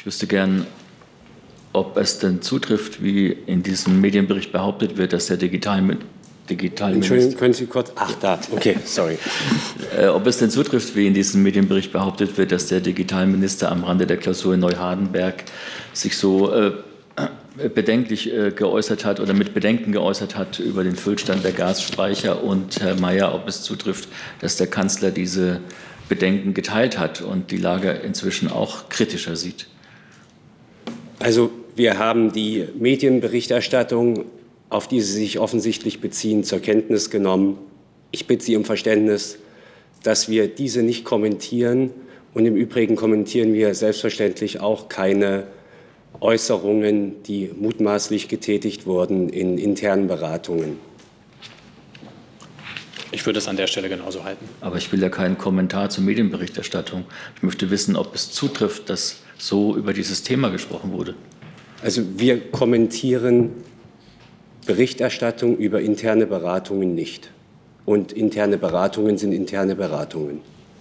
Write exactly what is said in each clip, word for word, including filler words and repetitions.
Ich wüsste gern, ob es denn zutrifft, wie in diesem Medienbericht behauptet wird, dass der Digital Digitalminister... Entschuldigung, können Sie kurz... Ach, da, okay, sorry. äh, ob es denn zutrifft, wie in diesem Medienbericht behauptet wird, dass der Digitalminister am Rande der Klausur in Neuhardenberg sich so äh, bedenklich äh, geäußert hat oder mit Bedenken geäußert hat über den Füllstand der Gasspeicher, und Herr Mayer, ob es zutrifft, dass der Kanzler diese Bedenken geteilt hat und die Lage inzwischen auch kritischer sieht. Also wir haben die Medienberichterstattung, auf die Sie sich offensichtlich beziehen, zur Kenntnis genommen. Ich bitte Sie um Verständnis, dass wir diese nicht kommentieren. Und im Übrigen kommentieren wir selbstverständlich auch keine Äußerungen, die mutmaßlich getätigt wurden in internen Beratungen. Ich würde es an der Stelle genauso halten. Aber ich will ja keinen Kommentar zur Medienberichterstattung. Ich möchte wissen, ob es zutrifft, dass so über dieses Thema gesprochen wurde. Also wir kommentieren Berichterstattung über interne Beratungen nicht. Und interne Beratungen sind interne Beratungen.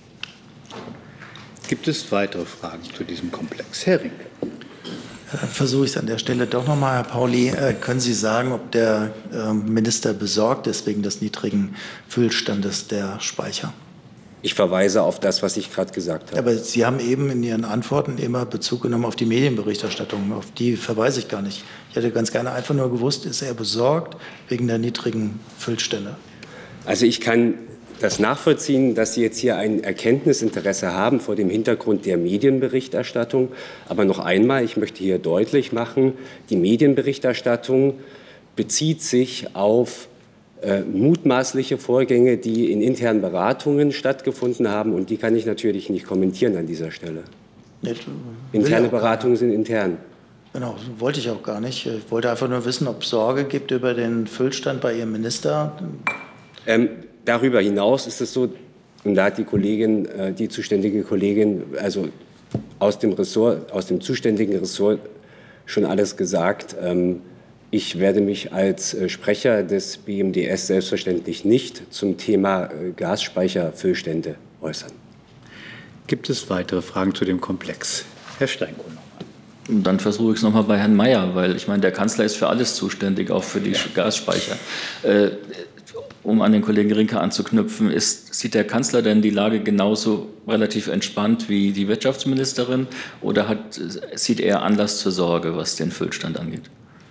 Gibt es weitere Fragen zu diesem Komplex? Herr Rinke. Versuche ich es an der Stelle doch noch mal, Herr Pauli. Können Sie sagen, ob der Minister besorgt ist wegen des niedrigen Füllstandes der Speicher? Ich verweise auf das, was ich gerade gesagt habe. Aber Sie haben eben in Ihren Antworten immer Bezug genommen auf die Medienberichterstattung. Auf die verweise ich gar nicht. Ich hätte ganz gerne einfach nur gewusst, ist er besorgt wegen der niedrigen Füllstände? Also ich kann das nachvollziehen, dass Sie jetzt hier ein Erkenntnisinteresse haben vor dem Hintergrund der Medienberichterstattung. Aber noch einmal, ich möchte hier deutlich machen, die Medienberichterstattung bezieht sich auf äh, mutmaßliche Vorgänge, die in internen Beratungen stattgefunden haben. Und die kann ich natürlich nicht kommentieren an dieser Stelle. Nicht, Interne Beratungen sind intern. Genau, wollte ich auch gar nicht. Ich wollte einfach nur wissen, ob es Sorge gibt über den Füllstand bei Ihrem Minister. Ähm, Darüber hinaus ist es so, und da hat die Kollegin, die zuständige Kollegin, also aus dem Ressort, aus dem zuständigen Ressort schon alles gesagt. Ich werde mich als Sprecher des B M D S selbstverständlich nicht zum Thema Gasspeicherfüllstände äußern. Gibt es weitere Fragen zu dem Komplex? Herr Steingrund nochmal. Dann versuche ich es nochmal bei Herrn Mayer, weil ich meine, der Kanzler ist für alles zuständig, auch für die Gasspeicher. Äh, Um an den Kollegen Rinke anzuknüpfen, ist, sieht der Kanzler denn die Lage genauso relativ entspannt wie die Wirtschaftsministerin, oder hat, sieht er Anlass zur Sorge, was den Füllstand angeht?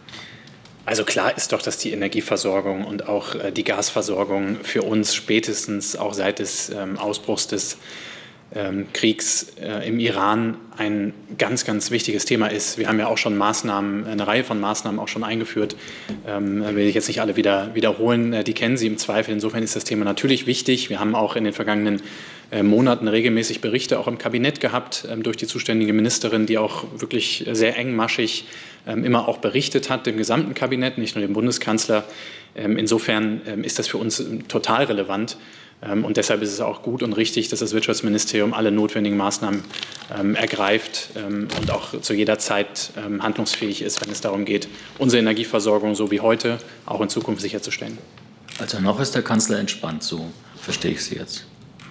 Also klar ist doch, dass die Energieversorgung und auch äh, die Gasversorgung für uns spätestens auch seit des ähm, Ausbruchs des ähm, Kriegs äh, im Iran ein ganz, ganz wichtiges Thema ist. Wir haben ja auch schon Maßnahmen, eine Reihe von Maßnahmen auch schon eingeführt. Ähm, will ich jetzt nicht alle wieder wiederholen. Äh, die kennen Sie im Zweifel. Insofern ist das Thema natürlich wichtig. Wir haben auch in den vergangenen äh, Monaten regelmäßig Berichte auch im Kabinett gehabt ähm, durch die zuständige Ministerin, die auch wirklich sehr engmaschig ähm, immer auch berichtet hat, dem gesamten Kabinett, nicht nur dem Bundeskanzler. Ähm, insofern ähm, ist das für uns ähm, total relevant. Und deshalb ist es auch gut und richtig, dass das Wirtschaftsministerium alle notwendigen Maßnahmen ähm, ergreift ähm, und auch zu jeder Zeit ähm, handlungsfähig ist, wenn es darum geht, unsere Energieversorgung so wie heute auch in Zukunft sicherzustellen. Also noch ist der Kanzler entspannt, so verstehe ich Sie jetzt.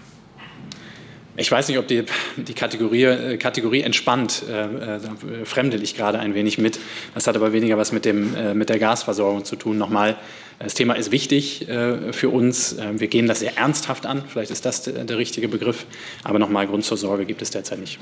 Ich weiß nicht, ob die, die Kategorie, Kategorie entspannt, äh, äh, fremdel ich gerade ein wenig mit. Das hat aber weniger was mit, dem, äh, mit der Gasversorgung zu tun. Nochmal, das Thema ist wichtig äh, für uns. Äh, wir gehen das sehr ernsthaft an. Vielleicht ist das der, der richtige Begriff. Aber nochmal, Grund zur Sorge gibt es derzeit nicht.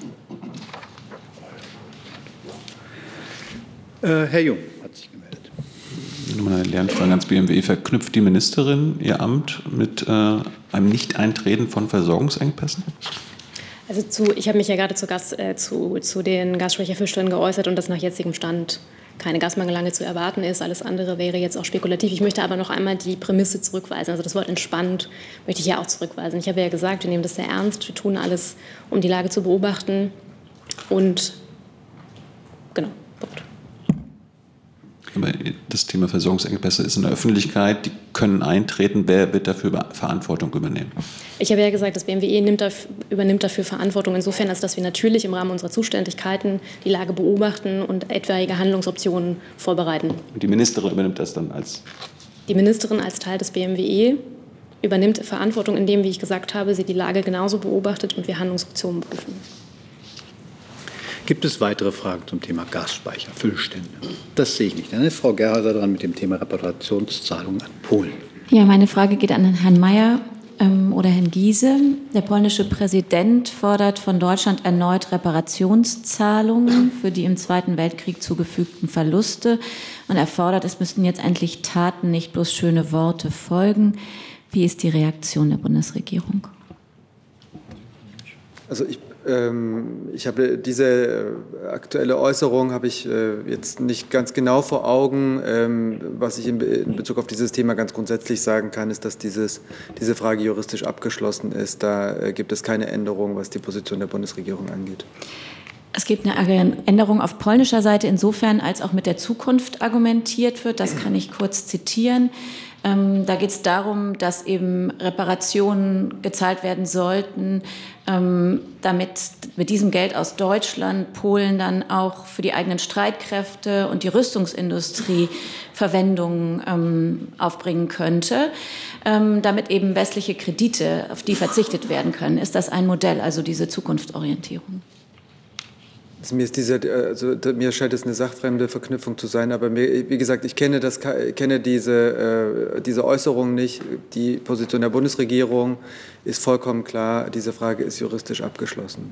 Äh, Herr Jung hat sich gemeldet. Nochmal eine Lernfrage ans B M W. Verknüpft die Ministerin ihr Amt mit äh, einem Nicht-Eintreten von Versorgungsengpässen? Also zu, ich habe mich ja gerade zu, Gas, äh, zu, zu den Gasspeicherfüllständen geäußert und dass nach jetzigem Stand keine Gasmangellage zu erwarten ist. Alles andere wäre jetzt auch spekulativ. Ich möchte aber noch einmal die Prämisse zurückweisen. Also das Wort entspannt möchte ich ja auch zurückweisen. Ich habe ja gesagt, wir nehmen das sehr ernst. Wir tun alles, um die Lage zu beobachten. Und genau, Punkt. Aber das Thema Versorgungsengpässe ist in der Öffentlichkeit, die können eintreten. Wer wird dafür Verantwortung übernehmen? Ich habe ja gesagt, das B M W E nimmt dafür, übernimmt dafür Verantwortung insofern, als dass wir natürlich im Rahmen unserer Zuständigkeiten die Lage beobachten und etwaige Handlungsoptionen vorbereiten. Und die Ministerin übernimmt das dann als? Die Ministerin als Teil des B M W E übernimmt Verantwortung, indem, wie ich gesagt habe, sie die Lage genauso beobachtet und wir Handlungsoptionen prüfen. Gibt es weitere Fragen zum Thema Gasspeicher, Füllstände? Das sehe ich nicht. Dann ist Frau Gerhäuser dran mit dem Thema Reparationszahlungen an Polen. Ja, meine Frage geht an Herrn Mayer ähm, oder Herrn Giese. Der polnische Präsident fordert von Deutschland erneut Reparationszahlungen für die im Zweiten Weltkrieg zugefügten Verluste. Und er fordert, es müssten jetzt endlich Taten, nicht bloß schöne Worte folgen. Wie ist die Reaktion der Bundesregierung? Also ich, ähm, ich habe diese aktuelle Äußerung habe ich äh, jetzt nicht ganz genau vor Augen. Ähm, was ich in, Be in Bezug auf dieses Thema ganz grundsätzlich sagen kann, ist, dass dieses, diese Frage juristisch abgeschlossen ist. Da äh, gibt es keine Änderung, was die Position der Bundesregierung angeht. Es gibt eine Änderung auf polnischer Seite insofern, als auch mit der Zukunft argumentiert wird. Das kann ich kurz zitieren. Ähm, da geht es darum, dass eben Reparationen gezahlt werden sollten, ähm, damit mit diesem Geld aus Deutschland Polen dann auch für die eigenen Streitkräfte und die Rüstungsindustrie Verwendung ähm, aufbringen könnte, ähm, damit eben westliche Kredite, auf die verzichtet werden können. Ist das ein Modell, also diese Zukunftsorientierung? Also mir, ist diese, also mir scheint es eine sachfremde Verknüpfung zu sein, aber mir, wie gesagt, ich kenne, das, kenne diese, äh, diese Äußerung nicht. Die Position der Bundesregierung ist vollkommen klar, diese Frage ist juristisch abgeschlossen.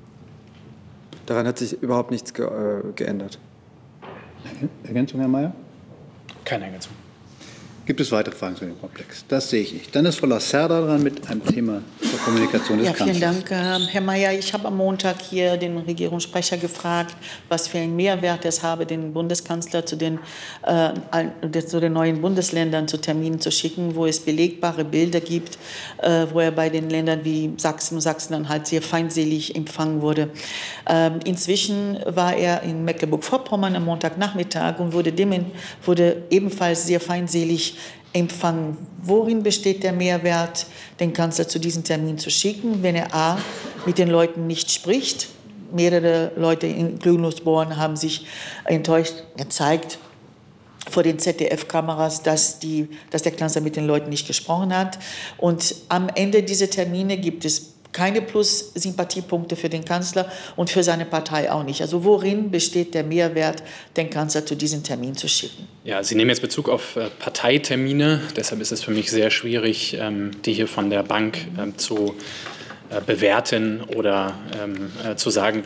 Daran hat sich überhaupt nichts ge, äh, geändert. Ergänzung, Herr Mayer? Keine Ergänzung. Gibt es weitere Fragen zu dem Komplex? Das sehe ich nicht. Dann ist Frau Lacerda dran mit einem Thema zur Kommunikation des ja, vielen Kanzlers. Dank, Herr Mayer. Ich habe am Montag hier den Regierungssprecher gefragt, was für einen Mehrwert es habe, den Bundeskanzler zu den, äh, zu den neuen Bundesländern zu Terminen zu schicken, wo es belegbare Bilder gibt, äh, wo er bei den Ländern wie Sachsen und Sachsen-Anhalt sehr feindselig empfangen wurde. Ähm, inzwischen war er in Mecklenburg-Vorpommern am Montagnachmittag und wurde, dem, wurde ebenfalls sehr feinselig empfangen. Worin besteht der Mehrwert, den Kanzler zu diesem Termin zu schicken, wenn er a. mit den Leuten nicht spricht? Mehrere Leute in Glühnussbohren haben sich enttäuscht gezeigt vor den Z D F-Kameras, dass, die, dass der Kanzler mit den Leuten nicht gesprochen hat. Und am Ende dieser Termine gibt es keine Plus-Sympathiepunkte für den Kanzler und für seine Partei auch nicht. Also worin besteht der Mehrwert, den Kanzler zu diesem Termin zu schicken? Ja, Sie nehmen jetzt Bezug auf äh, Parteitermine. Deshalb ist es für mich sehr schwierig, ähm, die hier von der Bank ähm, zu äh, bewerten oder ähm, äh, zu sagen,